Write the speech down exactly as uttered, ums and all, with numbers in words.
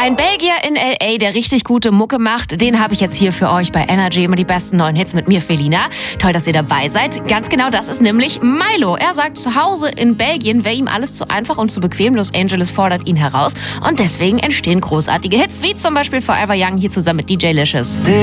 Ein Belgier in L A, der richtig gute Mucke macht, den habe ich jetzt hier für euch bei Energy. Immer die besten neuen Hits mit mir, Felina. Toll, dass ihr dabei seid. Ganz genau, das ist nämlich Milo. Er sagt, zu Hause in Belgien wäre ihm alles zu einfach und zu bequem. Los Angeles fordert ihn heraus. Und deswegen entstehen großartige Hits, wie zum Beispiel Forever Young hier zusammen mit D J Licious.